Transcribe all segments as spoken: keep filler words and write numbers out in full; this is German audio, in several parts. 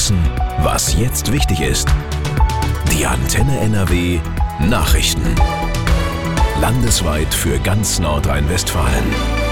wissen, was jetzt wichtig ist. Die Antenne N R W Nachrichten. Landesweit für ganz Nordrhein-Westfalen.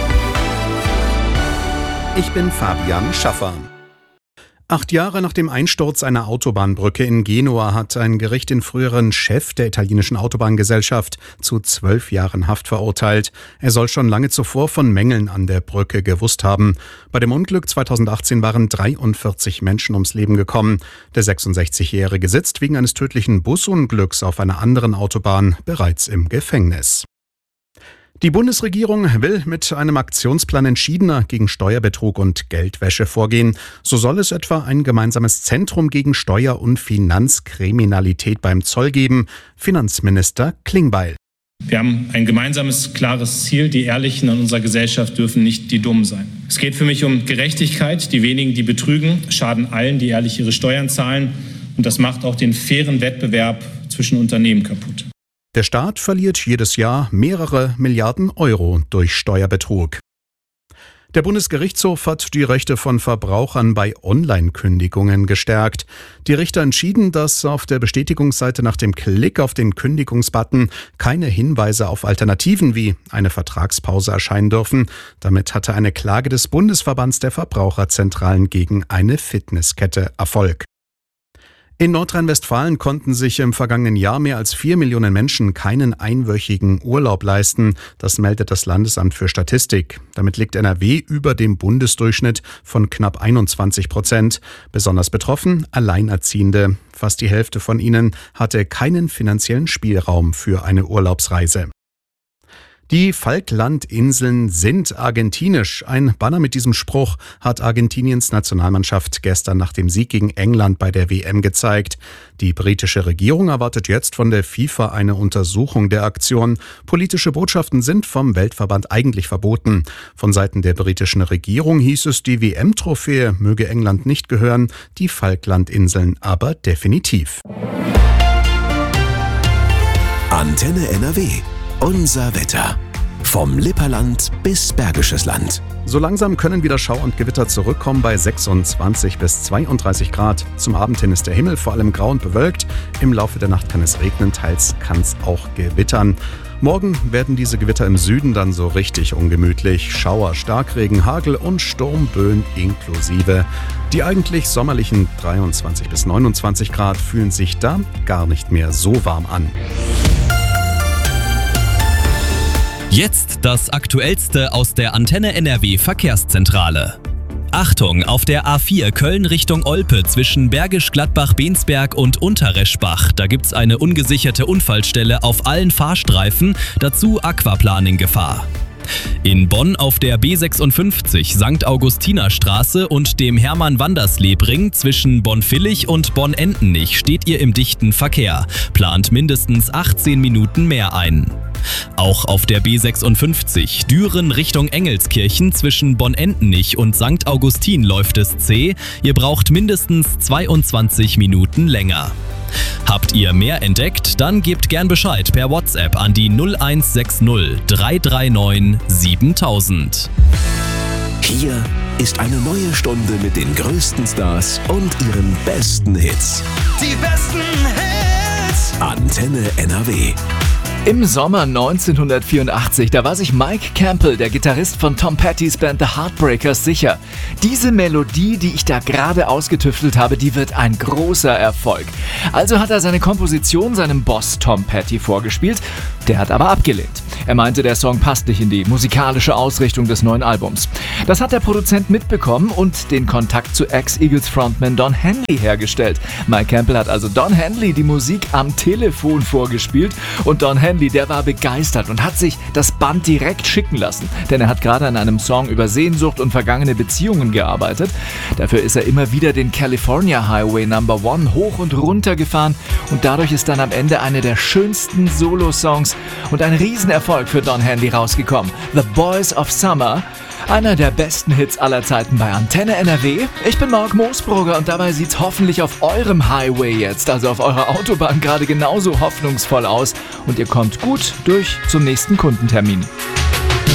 Ich bin Fabian Schaffer. Acht Jahre nach dem Einsturz einer Autobahnbrücke in Genua hat ein Gericht den früheren Chef der italienischen Autobahngesellschaft zu zwölf Jahren Haft verurteilt. Er soll schon lange zuvor von Mängeln an der Brücke gewusst haben. Bei dem Unglück zweitausendachtzehn waren dreiundvierzig Menschen ums Leben gekommen. Der sechsundsechzigjährige sitzt wegen eines tödlichen Busunglücks auf einer anderen Autobahn bereits im Gefängnis. Die Bundesregierung will mit einem Aktionsplan entschiedener gegen Steuerbetrug und Geldwäsche vorgehen. So soll es etwa ein gemeinsames Zentrum gegen Steuer- und Finanzkriminalität beim Zoll geben. Finanzminister Klingbeil. Wir haben ein gemeinsames, klares Ziel. Die Ehrlichen in unserer Gesellschaft dürfen nicht die Dummen sein. Es geht für mich um Gerechtigkeit. Die wenigen, die betrügen, schaden allen, die ehrlich ihre Steuern zahlen. Und das macht auch den fairen Wettbewerb zwischen Unternehmen kaputt. Der Staat verliert jedes Jahr mehrere Milliarden Euro durch Steuerbetrug. Der Bundesgerichtshof hat die Rechte von Verbrauchern bei Online-Kündigungen gestärkt. Die Richter entschieden, dass auf der Bestätigungsseite nach dem Klick auf den Kündigungsbutton keine Hinweise auf Alternativen wie eine Vertragspause erscheinen dürfen. Damit hatte eine Klage des Bundesverbands der Verbraucherzentralen gegen eine Fitnesskette Erfolg. In Nordrhein-Westfalen konnten sich im vergangenen Jahr mehr als vier Millionen Menschen keinen einwöchigen Urlaub leisten. Das meldet das Landesamt für Statistik. Damit liegt N R W über dem Bundesdurchschnitt von knapp einundzwanzig Prozent. Besonders betroffen Alleinerziehende. Fast die Hälfte von ihnen hatte keinen finanziellen Spielraum für eine Urlaubsreise. Die Falklandinseln sind argentinisch. Ein Banner mit diesem Spruch hat Argentiniens Nationalmannschaft gestern nach dem Sieg gegen England bei der W M gezeigt. Die britische Regierung erwartet jetzt von der FIFA eine Untersuchung der Aktion. Politische Botschaften sind vom Weltverband eigentlich verboten. Von Seiten der britischen Regierung hieß es, die W M-Trophäe möge England nicht gehören, die Falklandinseln aber definitiv. Antenne N R W. Unser Wetter. Vom Lipperland bis Bergisches Land. So langsam können wieder Schau und Gewitter zurückkommen bei sechsundzwanzig bis zweiunddreißig Grad. Zum Abend hin ist der Himmel vor allem grau und bewölkt. Im Laufe der Nacht kann es regnen, teils kann es auch gewittern. Morgen werden diese Gewitter im Süden dann so richtig ungemütlich. Schauer, Starkregen, Hagel und Sturmböen inklusive. Die eigentlich sommerlichen dreiundzwanzig bis neunundzwanzig Grad fühlen sich da gar nicht mehr so warm an. Jetzt das Aktuellste aus der Antenne N R W Verkehrszentrale. Achtung, auf der A vier Köln Richtung Olpe zwischen Bergisch Gladbach-Bensberg und Unterreschbach. Da gibt's eine ungesicherte Unfallstelle auf allen Fahrstreifen, dazu Aquaplaning-Gefahr. In Bonn auf der B sechsundfünfzig Sankt Augustinerstraße und dem Hermann-Wandersleb-Ring zwischen Bonn-Villich und Bonn-Entenich steht ihr im dichten Verkehr. Plant mindestens achtzehn Minuten mehr ein. Auch auf der B sechsundfünfzig Düren Richtung Engelskirchen zwischen Bonn-Entenich und Sankt Augustin läuft es zäh. Ihr braucht mindestens zweiundzwanzig Minuten länger. Habt ihr mehr entdeckt? Dann gebt gern Bescheid per WhatsApp an die null eins sechs null drei drei neun siebentausend. Hier ist eine neue Stunde mit den größten Stars und ihren besten Hits. Die besten Hits! Antenne N R W. Im Sommer neunzehnhundertvierundachtzig, da war sich Mike Campbell, der Gitarrist von Tom Pettys Band The Heartbreakers, sicher. Diese Melodie, die ich da gerade ausgetüftelt habe, die wird ein großer Erfolg. Also hat er seine Komposition seinem Boss Tom Petty vorgespielt, der hat aber abgelehnt. Er meinte, der Song passt nicht in die musikalische Ausrichtung des neuen Albums. Das hat der Produzent mitbekommen und den Kontakt zu Ex-Eagles-Frontman Don Henley hergestellt. Mike Campbell hat also Don Henley die Musik am Telefon vorgespielt und Don Henley, der war begeistert und hat sich das Band direkt schicken lassen, denn er hat gerade an einem Song über Sehnsucht und vergangene Beziehungen gearbeitet. Dafür ist er immer wieder den California Highway Number One hoch und runter gefahren und dadurch ist dann am Ende eine der schönsten Solo-Songs und ein Riesenerfolg für Don Henley rausgekommen. The Boys of Summer, einer der besten Hits aller Zeiten bei Antenne N R W. Ich bin Marc Moosbrugger und dabei sieht's hoffentlich auf eurem Highway jetzt, also auf eurer Autobahn, gerade genauso hoffnungsvoll aus und ihr kommt gut durch zum nächsten Kundentermin.